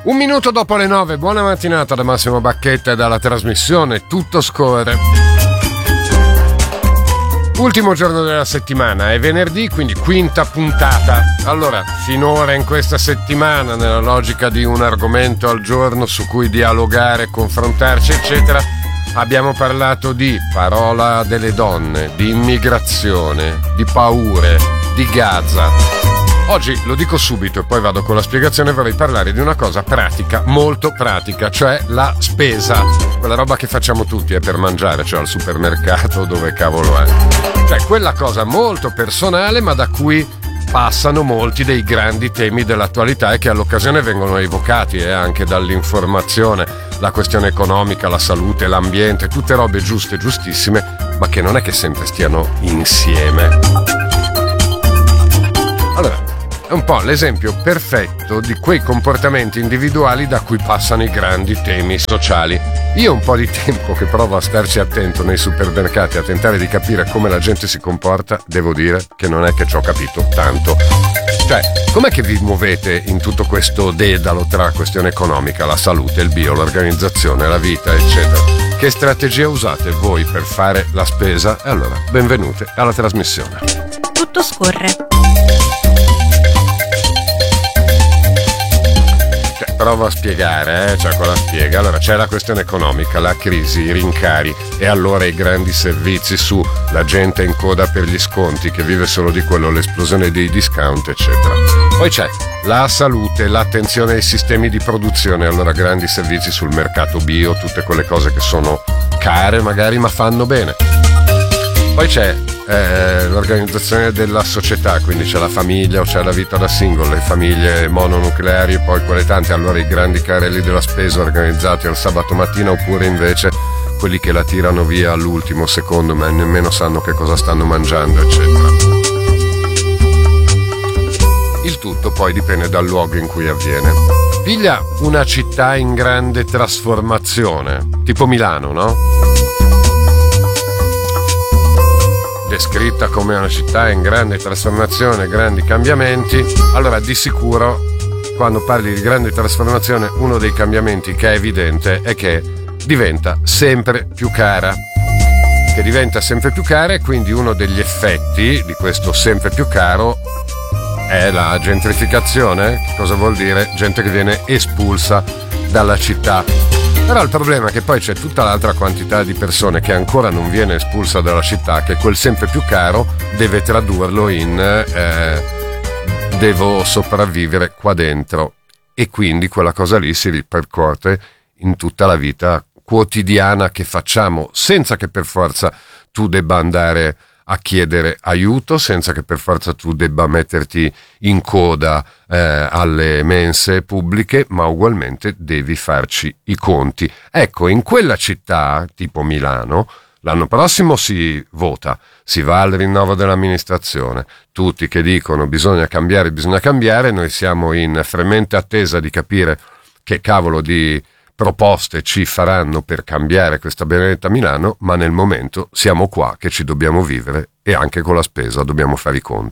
Un minuto dopo le 9, buona mattinata da Massimo Bacchetta e dalla trasmissione Tutto Scorre. Ultimo giorno della settimana, è venerdì, quindi quinta puntata. Allora, finora in questa settimana, nella logica di un argomento al giorno su cui dialogare, confrontarci, eccetera, abbiamo parlato di parola delle donne, di immigrazione, di paure, di Gaza. Oggi lo dico subito e poi vado con la spiegazione. Vorrei parlare di una cosa pratica, molto pratica, cioè la spesa, quella roba che facciamo tutti per mangiare, cioè al supermercato, dove cavolo è, cioè quella cosa molto personale ma da cui passano molti dei grandi temi dell'attualità e che all'occasione vengono evocati anche dall'informazione, la questione economica, la salute, l'ambiente, tutte robe giuste, giustissime, ma che non è che sempre stiano insieme. Allora, è un po' l'esempio perfetto di quei comportamenti individuali da cui passano i grandi temi sociali. Io ho un po' di tempo che provo a starci attento nei supermercati, a tentare di capire come la gente si comporta, devo dire che non è che ci ho capito tanto. Cioè, com'è che vi muovete in tutto questo dedalo tra questione economica, la salute, il bio, l'organizzazione, la vita, eccetera? Che strategia usate voi per fare la spesa? E allora, benvenute alla trasmissione. Tutto scorre. Provo a spiegare, cioè cosa spiega? Allora c'è la questione economica, la crisi, i rincari e allora i grandi servizi su la gente in coda per gli sconti che vive solo di quello, l'esplosione dei discount, eccetera. Poi c'è la salute, l'attenzione ai sistemi di produzione, allora grandi servizi sul mercato bio, tutte quelle cose che sono care magari ma fanno bene. Poi c'è l'organizzazione della società, quindi c'è la famiglia o c'è la vita da single, le famiglie mononucleari e poi quelle tante, allora i grandi carrelli della spesa organizzati al sabato mattina, oppure invece quelli che la tirano via all'ultimo secondo ma nemmeno sanno che cosa stanno mangiando, eccetera. Il tutto poi dipende dal luogo in cui avviene. Piglia una città in grande trasformazione, tipo Milano, no? Descritta come una città in grande trasformazione, grandi cambiamenti. Allora di sicuro quando parli di grande trasformazione uno dei cambiamenti che è evidente è che diventa sempre più cara, e quindi uno degli effetti di questo sempre più caro è la gentrificazione. Che cosa vuol dire? Gente che viene espulsa dalla città. Però il problema è che poi c'è tutta l'altra quantità di persone che ancora non viene espulsa dalla città, che quel sempre più caro deve tradurlo in devo sopravvivere qua dentro, e quindi quella cosa lì si ripercuote in tutta la vita quotidiana che facciamo, senza che per forza tu debba andare a chiedere aiuto, senza che per forza tu debba metterti in coda alle mense pubbliche, ma ugualmente devi farci i conti. Ecco, in quella città, tipo Milano, l'anno prossimo si vota, si va al rinnovo dell'amministrazione, tutti che dicono bisogna cambiare, noi siamo in fremente attesa di capire che cavolo di proposte ci faranno per cambiare questa benedetta Milano, ma nel momento siamo qua che ci dobbiamo vivere e anche con la spesa dobbiamo fare i conti.